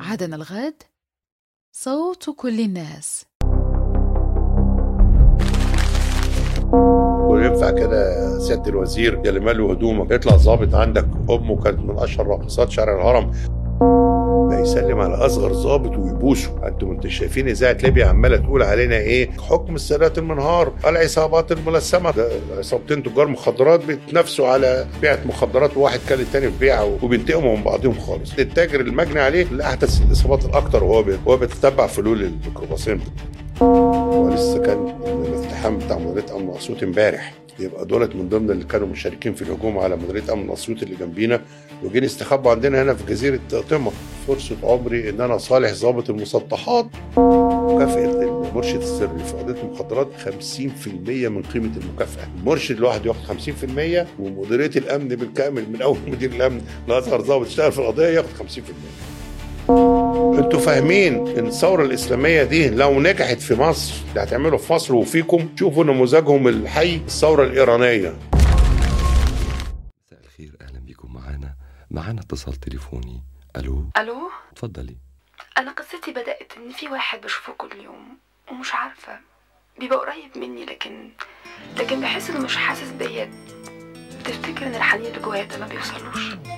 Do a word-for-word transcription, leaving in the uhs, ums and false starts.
موعدنا الغد صوت كل الناس. وينفع كده يا سيادة الوزير يا اللي ماله هدومك يطلع ظابط عندك أمه كانت من أشهر راقصات شارع الهرم بقى يسلم على أصغر ظابط ويبوسه؟ أنتم أنتوا شايفين إذاعة ليبيا عمالة تقول علينا إيه؟ حكم السادات المنهار، العصابات الملثمة، ده عصابتين تجار مخدرات بيتنافسوا على بيعة مخدرات وواحد كان التاني في بيعة وبينتقموا من بعضهم خالص. التاجر المجني عليه اللي أحدث الإصابات الأكتر وهو وهو بيتتبع فلول الميكروباصين. ولسه كان الاقتحام بتاع مديرية أمن أسيوط امبارح، يبقى دولت من ضمن اللي كانوا مشاركين في الهجوم على مديرية أمن أسيوط اللي جنبينا وجين استخبوا عندنا هنا في جزيرة طمة. فرصة عمري إن أنا صالح ضابط المسطحات. مكافأة المرشد السري في قضية المخدرات خمسين في المية من قيمة المكافأة. المرشد لوحده ياخد خمسين في المية ومديرية الأمن بالكامل من أول مدير الأمن لأصغر ضابط اشتغل في القضية ياخد خمسين في المية. انتوا فاهمين ان الثوره الاسلاميه دي لو نجحت في مصر اللي هتعمله في مصر وفيكم؟ شوفوا نموذجهم الحي الثوره الايرانيه. مساء الخير، اهلا بكم معانا معانا اتصال تليفوني. الو الو، اتفضلي. انا قصتي بدات ان في واحد بشوفه كل يوم ومش عارفه بيبقى قريب مني لكن لكن بحس انه مش حاسس بيا. تفتكر ان الحنين اللي جوايا ده ما بيوصلوش؟